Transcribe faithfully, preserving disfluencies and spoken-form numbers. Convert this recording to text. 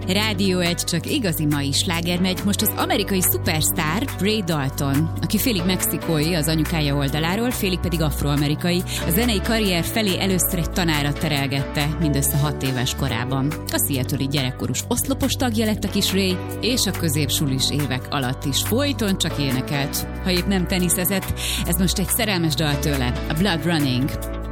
Rádió egy csak igazi mai sláger megy most az amerikai szupersztár Ray Dalton, aki félig mexikói az anyukája oldaláról, félig pedig afroamerikai. A zenei karrier felé először egy tanára terelgette, mindössze hat éves korában. A Seattle-i gyerekkorús oszlopos tagja lett a kis Ray, és a középsulis évek alatt is folyton csak énekelt. Ha épp nem teniszezett, ez most egy szerelmes dal tőle, a Blood Running.